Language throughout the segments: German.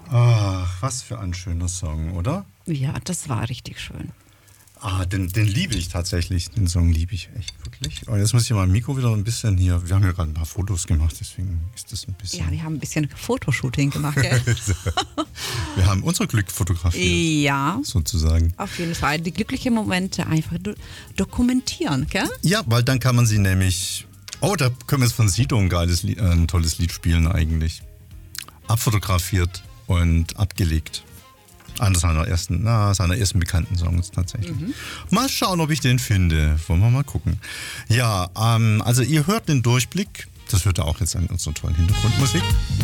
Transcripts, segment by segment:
Ach, was für ein schöner Song, oder? Ja, das war richtig schön. Den liebe ich tatsächlich. Den Song liebe ich echt wirklich. Und jetzt muss ich mal mein Mikro wieder ein bisschen hier. Wir haben ja gerade ein paar Fotos gemacht, deswegen ist das ein bisschen. Ja, wir haben ein bisschen Fotoshooting gemacht, gell? Wir haben unser Glück fotografiert. Ja. Sozusagen. Auf jeden Fall. Die glücklichen Momente einfach dokumentieren, gell? Ja, weil dann kann man sie nämlich. Oh, da können wir jetzt von Sido ein tolles Lied spielen eigentlich. Abfotografiert und abgelegt. Einer seiner ersten bekannten Songs tatsächlich. Mal schauen, ob ich den finde. Wollen wir mal gucken. Ja, also ihr hört den Durchblick. Das hört ihr auch jetzt an unserer tollen Hintergrundmusik.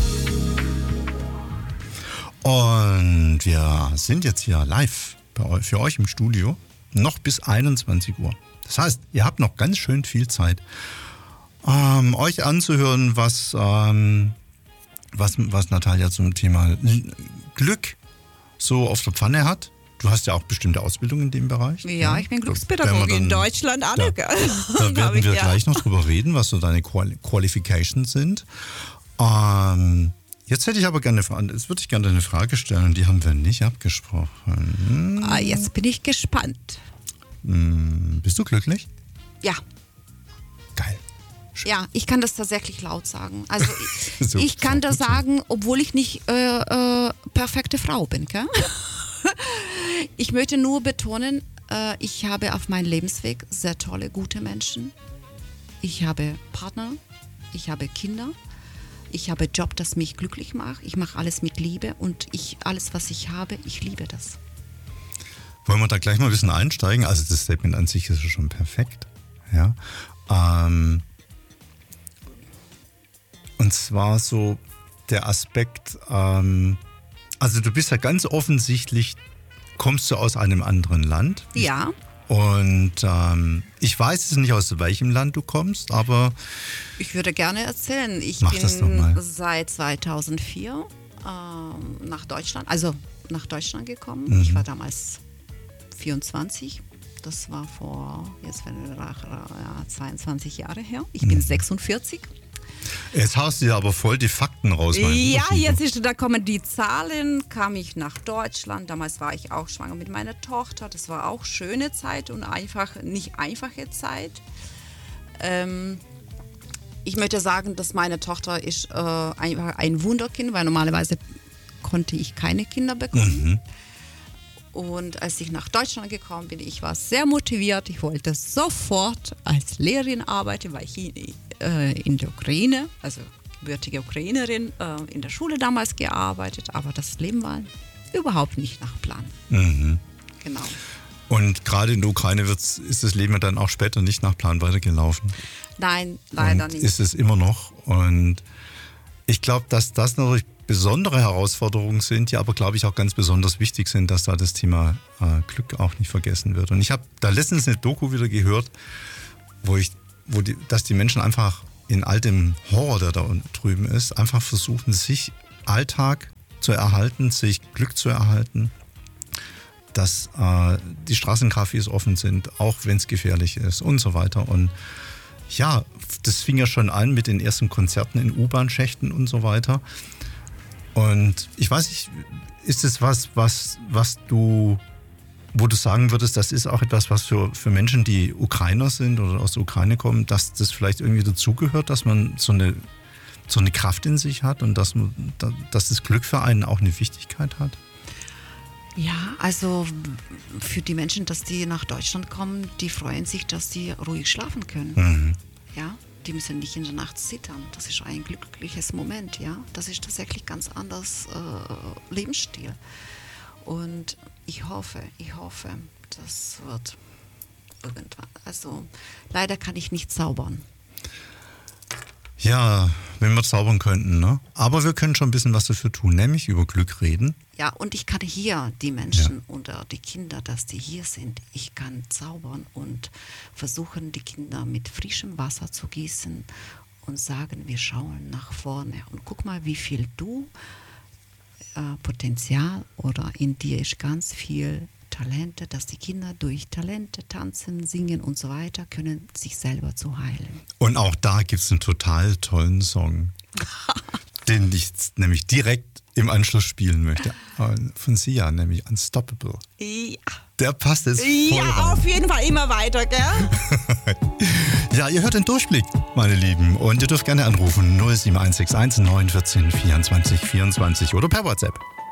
Und wir sind jetzt hier live für euch im Studio. Noch bis 21 Uhr. Das heißt, ihr habt noch ganz schön viel Zeit, euch anzuhören, was Natalia zum Thema Glück so auf der Pfanne hat. Du hast ja auch bestimmte Ausbildung in dem Bereich. Ja, ich bin Glückspädagogin in Deutschland. Da werden wir gleich noch drüber reden, was so deine Qualifications sind. Jetzt hätte ich aber gerne eine Frage stellen, die haben wir nicht abgesprochen. Jetzt bin ich gespannt. Bist du glücklich? Ja. Geil. Ja, ich kann das tatsächlich laut sagen. Also So, ich kann das so. sagen, obwohl ich nicht perfekte Frau bin. Gell? Ich möchte nur betonen, ich habe auf meinem Lebensweg sehr tolle, gute Menschen. Ich habe Partner, ich habe Kinder, ich habe Job, das mich glücklich macht. Ich mache alles mit Liebe und alles, was ich habe, ich liebe das. Wollen wir da gleich mal ein bisschen einsteigen? Also das Statement an sich ist schon perfekt. Ja. Und zwar so der Aspekt, also du bist ja ganz offensichtlich, kommst du aus einem anderen Land. Ja. Und ich weiß es nicht, aus welchem Land du kommst, aber... Ich würde gerne erzählen. Ich Mach das doch mal. bin seit 2004 nach Deutschland gekommen. Ich war damals 24. Das war vor, 22 Jahre her. Ich bin 46. Jetzt haust du ja aber voll die Fakten raus. Ja, da kommen die Zahlen, kam ich nach Deutschland. Damals war ich auch schwanger mit meiner Tochter. Das war auch schöne Zeit und nicht einfache Zeit. Ich möchte sagen, dass meine Tochter ist einfach ein Wunderkind, weil normalerweise konnte ich keine Kinder bekommen. Und als ich nach Deutschland gekommen bin, ich war sehr motiviert. Ich wollte sofort als Lehrerin arbeiten, weil ich in der Ukraine, also gebürtige Ukrainerin, in der Schule damals gearbeitet. Aber das Leben war überhaupt nicht nach Plan. Genau. Und gerade in der Ukraine ist das Leben dann auch später nicht nach Plan weitergelaufen. Nein, leider nicht. Ist es immer noch. Und ich glaube, dass das natürlich besondere Herausforderungen sind, die aber, glaube ich, auch ganz besonders wichtig sind, dass da das Thema Glück auch nicht vergessen wird. Und ich habe da letztens eine Doku wieder gehört, dass die Menschen einfach in all dem Horror, der da drüben ist, einfach versuchen, sich Alltag zu erhalten, sich Glück zu erhalten, dass die Straßencafés offen sind, auch wenn es gefährlich ist und so weiter. Und ja, das fing ja schon an mit den ersten Konzerten in U-Bahn-Schächten und so weiter. Und ich weiß nicht, ist es wo du sagen würdest, das ist auch etwas, was für Menschen, die Ukrainer sind oder aus der Ukraine kommen, dass das vielleicht irgendwie dazugehört, dass man so eine Kraft in sich hat und dass das Glück für einen auch eine Wichtigkeit hat? Ja, also für die Menschen, dass die nach Deutschland kommen, die freuen sich, dass die ruhig schlafen können. Ja, die müssen nicht in der Nacht zittern. Das ist ein glückliches Moment, ja. Das ist tatsächlich ganz anderes Lebensstil. Und ich hoffe, das wird irgendwann. Also leider kann ich nicht zaubern. Ja, wenn wir zaubern könnten, ne? Aber wir können schon ein bisschen was dafür tun, nämlich über Glück reden. Ja, und ich kann hier die Menschen oder die Kinder, dass die hier sind, ich kann zaubern und versuchen, die Kinder mit frischem Wasser zu gießen und sagen, wir schauen nach vorne. Und guck mal, wie viel Potenzial oder in dir ist ganz viel Talente, dass die Kinder durch Talente tanzen, singen und so weiter, können sich selber zu heilen. Und auch da gibt es einen total tollen Song. den ich nämlich direkt im Anschluss spielen möchte. Von Sia, nämlich Unstoppable. Ja. Der passt jetzt voll rein. Auf jeden Fall immer weiter, gell? Ja, ihr hört den Durchblick, meine Lieben. Und ihr dürft gerne anrufen 07161 914 24 24 oder per WhatsApp.